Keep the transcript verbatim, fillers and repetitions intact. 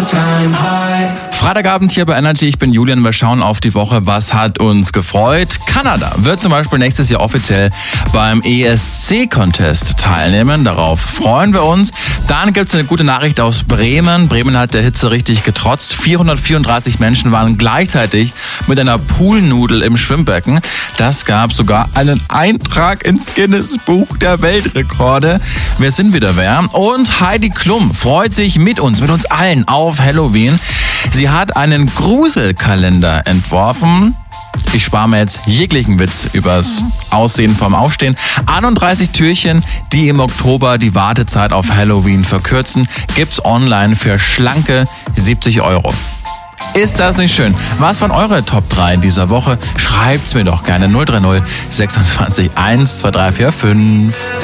all-time high. Freitagabend hier bei Energy, ich bin Julian, wir schauen auf die Woche, was hat uns gefreut. Kanada wird zum Beispiel nächstes Jahr offiziell beim E S C-Contest teilnehmen, darauf freuen wir uns. Dann gibt es eine gute Nachricht aus Bremen. Bremen hat der Hitze richtig getrotzt. vierhundertvierunddreißig Menschen waren gleichzeitig mit einer Poolnudel im Schwimmbecken. Das gab sogar einen Eintrag ins Guinness-Buch der Weltrekorde. Wir sind wieder wer. Und Heidi Klum freut sich mit uns, mit uns allen auf Halloween. Sie hat einen Gruselkalender entworfen. Ich spare mir jetzt jeglichen Witz übers Aussehen vom Aufstehen. einunddreißig Türchen, die im Oktober die Wartezeit auf Halloween verkürzen, gibt's online für schlanke siebzig Euro. Ist das nicht schön? Was waren eure Top drei in dieser Woche? Schreibt's mir doch gerne null drei null sechsundzwanzig eins zwei drei vier fünf.